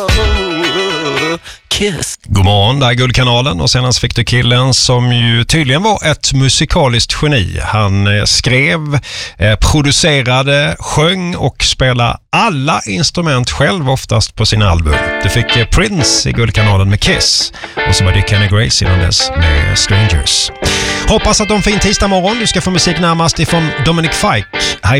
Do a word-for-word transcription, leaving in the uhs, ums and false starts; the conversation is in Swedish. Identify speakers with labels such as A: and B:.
A: Kiss. God morgon, där är Guldkanalen och senast fick du killen som ju tydligen var ett musikaliskt geni. Han skrev, producerade, sjöng och spelade alla instrument själv oftast på sina album. Du fick Prince i Guldkanalen med Kiss och så var det Kenny Grace innan dess med Strangers. Hoppas att de fin tisdag morgon. Du ska få musik närmast ifrån Dominic Fike. Hi